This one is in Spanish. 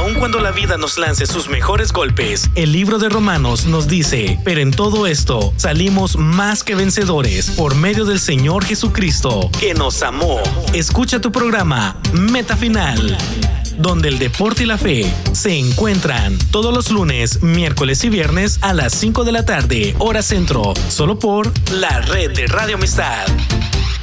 aun cuando la vida nos lance sus mejores golpes, el libro de Romanos nos dice, pero en todo esto salimos más que vencedores por medio del Señor Jesucristo, que nos amó. Escucha tu programa Meta Final, donde el deporte y la fe se encuentran todos los lunes, miércoles y viernes a las 5 de la tarde, hora centro, solo por la red de Radio Amistad.